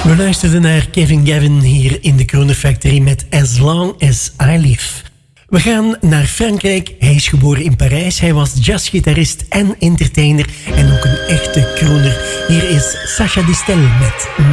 We luisterden naar Kevin Gavin hier in de Crooner Factory met As Long As I Live. We gaan naar Frankrijk. Hij is geboren in Parijs. Hij was jazzgitarist en entertainer en ook een echte crooner. Hier is Sacha Distel met